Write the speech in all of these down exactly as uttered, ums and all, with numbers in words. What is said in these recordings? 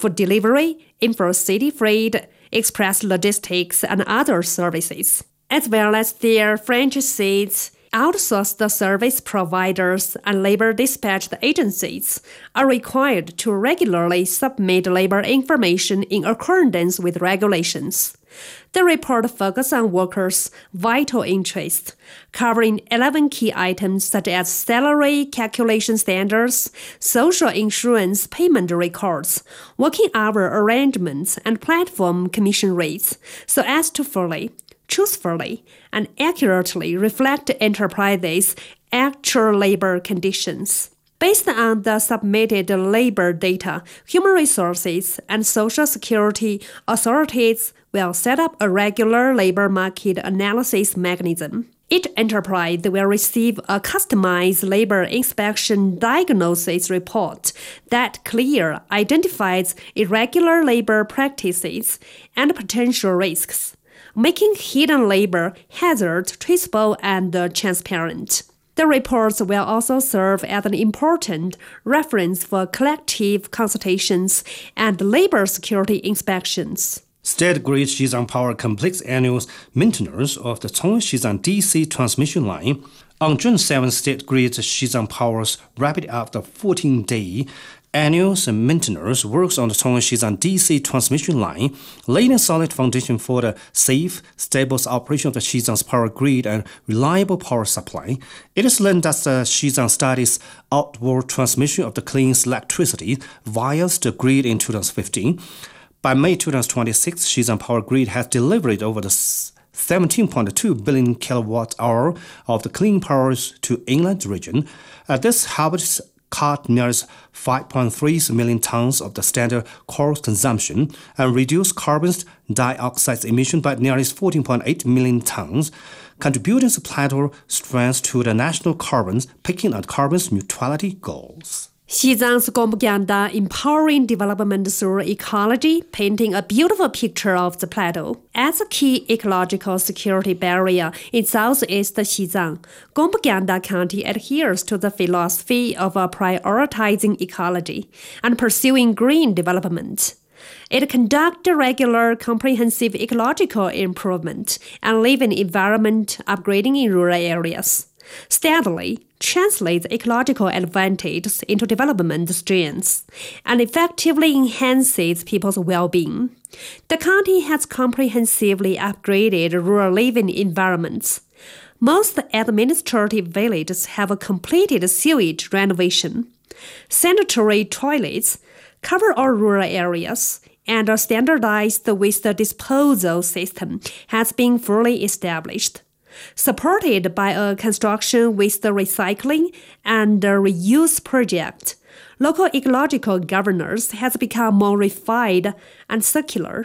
food delivery, intra-city freight, express logistics, and other services, as well as their franchisees, outsourced service providers, and labor dispatch agencies are required to regularly submit labor information in accordance with regulations. The report focuses on workers' vital interests, covering eleven key items such as salary calculation standards, social insurance payment records, working hour arrangements, and platform commission rates, so as to fully, truthfully, and accurately reflect enterprises' actual labor conditions. Based on the submitted labor data, human resources and social security authorities will set up a regular labor market analysis mechanism. Each enterprise will receive a customized labor inspection diagnosis report that clearly identifies irregular labor practices and potential risks, making hidden labor hazards traceable and transparent. The reports will also serve as an important reference for collective consultations and labor security inspections. State Grid Xizang Power Complex annual maintenance of the Chongqing-Xizang D C transmission line. On June seventh, State Grid Xizang Power's wrapped up the fourteen-day annual maintenance works on the Chongqing-Xizang D C transmission line, laying a solid foundation for the safe, stable operation of the Xizang's power grid and reliable power supply. It is learned that the Xizang studies outward transmission of the clean electricity via the grid in two thousand fifteen. By May twenty twenty-six, Xizang Power Grid has delivered over the seventeen point two billion kilowatt hour of the clean powers to inland region. Uh, this helps cut nearly five point three million tons of the standard coal consumption and reduce carbon dioxide emission by nearly fourteen point eight million tons, contributing substantial strength to the national carbon picking and carbon neutrality goals. Xizang's propaganda empowering development through ecology, painting a beautiful picture of the plateau. As a key ecological security barrier in southeast Xizang, Gombe-Ganda County adheres to the philosophy of prioritizing ecology and pursuing green development. It conducts regular comprehensive ecological improvement and living environment upgrading in rural areas. Steadily translates ecological advantages into development strengths and effectively enhances people's well-being. The county has comprehensively upgraded rural living environments. Most administrative villages have completed sewage renovation. Sanitary toilets cover all rural areas, and a standardized waste disposal system has been fully established. Supported by a construction waste recycling and reuse project, local ecological governance has become more refined and circular.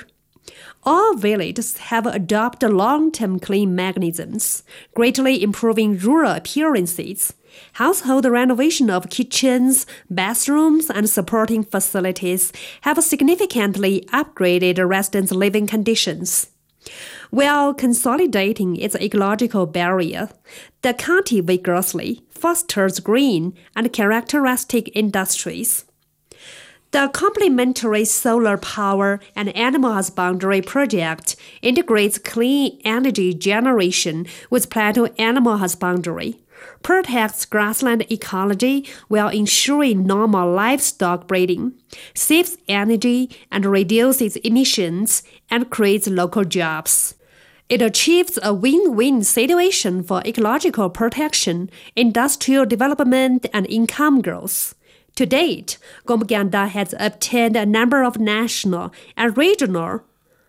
All villages have adopted long-term clean mechanisms, greatly improving rural appearances. Household renovation of kitchens, bathrooms, and supporting facilities have significantly upgraded residents' living conditions. While consolidating its ecological barrier, the county vigorously fosters green and characteristic industries. The complementary solar power and animal husbandry project integrates clean energy generation with plateau animal husbandry, protects grassland ecology while ensuring normal livestock breeding, saves energy and reduces emissions, and creates local jobs. It achieves a win-win situation for ecological protection, industrial development, and income growth. To date, Gombe-Ganda has obtained a number of national and regional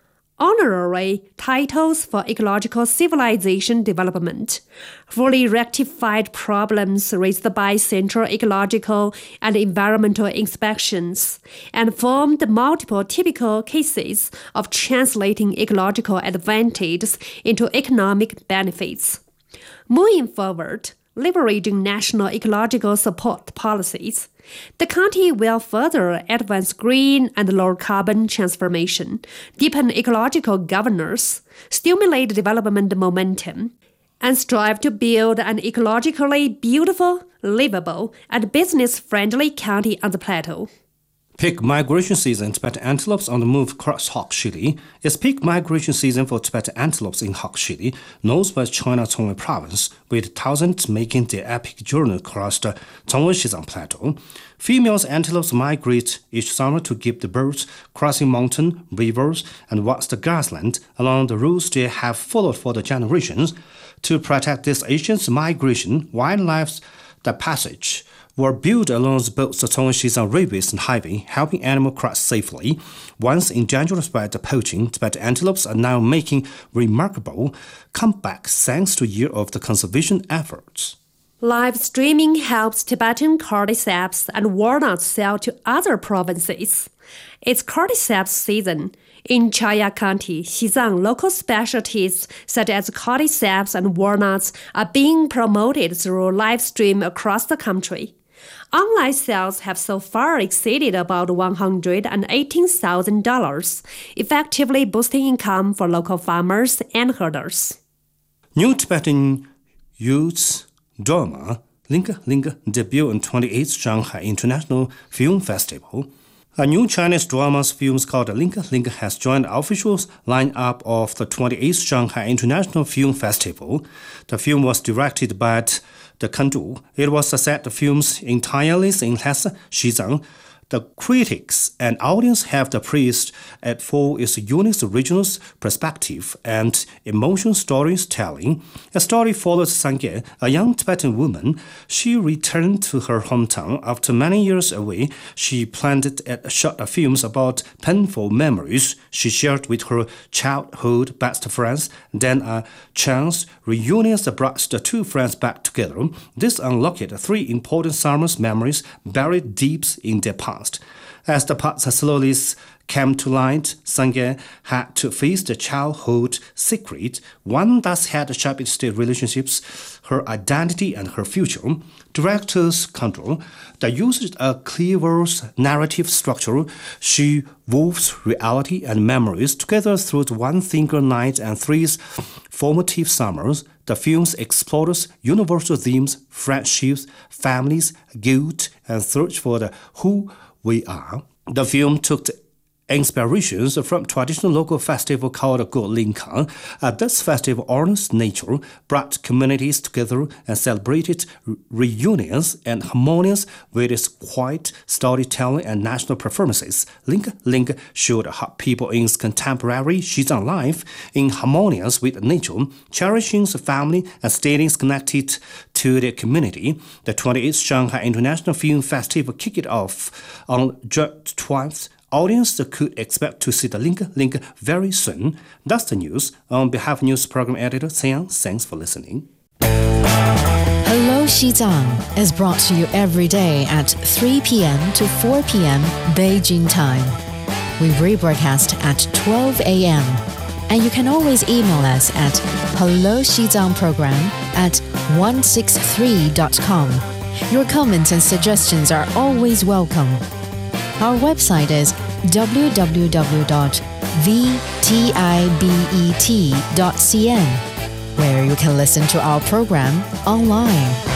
honorary titles for ecological civilization development, fully rectified problems raised by central ecological and environmental inspections, and formed multiple typical cases of translating ecological advantages into economic benefits. Moving forward, leveraging national ecological support policies, the county will further advance green and low-carbon transformation, deepen ecological governance, stimulate development momentum, and strive to build an ecologically beautiful, livable, and business-friendly county on the plateau. Peak migration season Tibetan antelopes on the move across Hokkshili. It's peak migration season for Tibetan antelopes in Hokkshili, northwest China Chongwei province, with thousands making their epic journey across the Chongwei-Xizang Plateau. Female antelopes migrate each summer to give the birds, crossing mountain, rivers, and vast grassland along the routes they have followed for the generations. To protect this ancient migration, wildlife the passage were built along both the Chongwei-Xizang railways and highway, helping animals cross safely. Once endangered by the poaching, Tibetan antelopes are now making remarkable comebacks thanks to years of the conservation efforts. Live streaming helps Tibetan cordyceps and walnuts sell to other provinces. It's cordyceps season. In Chaya County, Xizang, local specialties such as cordyceps and walnuts are being promoted through live stream across the country. Online sales have so far exceeded about one hundred eighteen thousand dollars, effectively boosting income for local farmers and herders. New Tibetan youth drama Linka Linka debuted on twenty-eighth Shanghai International Film Festival. A new Chinese drama film called Linka Linka has joined the official lineup of the twenty-eighth Shanghai International Film Festival. The film was directed by the Kandu. It was set the films entirely in Lhasa, Xizang. The critics and audience have the praised it for its unique regional perspective and emotional storytelling. A story follows Sangye, a young Tibetan woman. She returned to her hometown after many years away. She planned and shot films about painful memories she shared with her childhood best friends. Then a chance reunion brought the two friends back together. This unlocked three important summer's memories buried deep in their past. As the past slowly came to light, Sangye had to face the childhood secret, one that had shaped their relationships, her identity, and her future. Director's control that uses a clever narrative structure. She weaves reality and memories together through one single night and three formative summers. The film explores universal themes, friendships, families, guilt, and search for the who we are. The film took inspirations from traditional local festival called Go Linka. Uh, this festival honors nature, brought communities together, and celebrated reunions and harmonies with its quiet storytelling and national performances. Linka Linka showed how people in contemporary Xizang life in harmonious with nature, cherishing the family and staying connected to their community. The twenty-eighth Shanghai International Film Festival kicked off on June twelfth. Audience could expect to see the Linka Linka very soon. That's the news. On behalf of News Program Editor Xiang, thanks for listening. Hello Xizang is brought to you every day at three p.m. to four p.m. Beijing time. We rebroadcast at twelve a.m. And you can always email us at hello xizang program at one sixty-three dot com. Your comments and suggestions are always welcome. Our website is w w w dot v tibet dot c n, where you can listen to our program online.